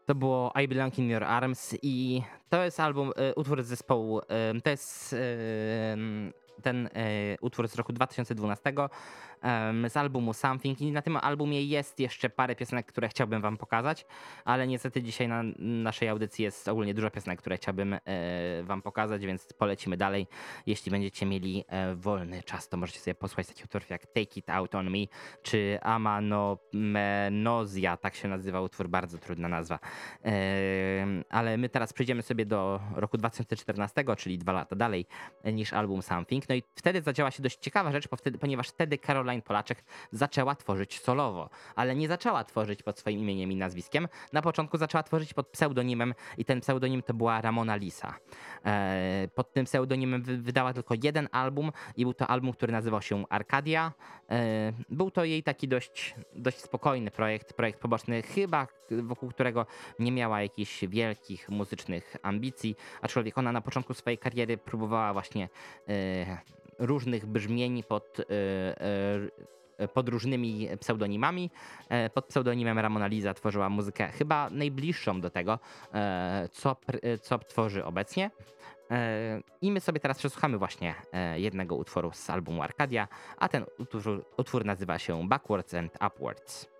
To było I Belong in Your Arms i to jest utwór z zespołu, to jest ten utwór z roku 2012 z albumu Something i na tym albumie jest jeszcze parę piosenek, które chciałbym wam pokazać, ale niestety dzisiaj na naszej audycji jest ogólnie dużo piosenek, które chciałbym wam pokazać, więc polecimy dalej. Jeśli będziecie mieli wolny czas, to możecie sobie posłuchać takich utworów jak Take It Out on Me czy Amanomenozja, tak się nazywa utwór, bardzo trudna nazwa. Ale my teraz przejdziemy sobie do roku 2014, czyli 2 lata dalej niż album Something. No i wtedy zadziała się dość ciekawa rzecz, ponieważ wtedy Caroline Polaczek zaczęła tworzyć solowo, ale nie zaczęła tworzyć pod swoim imieniem i nazwiskiem. Na początku zaczęła tworzyć pod pseudonimem i ten pseudonim to była Ramona Lisa. Pod tym pseudonimem wydała tylko jeden album i był to album, który nazywał się Arcadia. Był to jej taki dość spokojny projekt poboczny, chyba wokół którego nie miała jakichś wielkich muzycznych ambicji, aczkolwiek ona na początku swojej kariery próbowała właśnie różnych brzmień pod różnymi pseudonimami. Pod pseudonimem Ramona Lisa tworzyła muzykę chyba najbliższą do tego, co tworzy obecnie. I my sobie teraz przesłuchamy właśnie jednego utworu z albumu Arcadia, a ten utwór nazywa się Backwards and Upwards.